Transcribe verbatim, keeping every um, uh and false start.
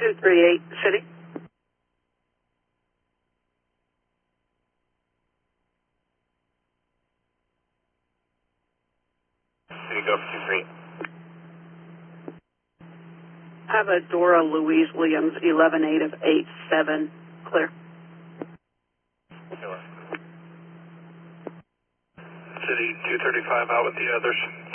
two three eight, City. City, go for two three. Have a Dora Louise Williams, eleven eight of eight seven, clear. City, two thirty-five out with the others.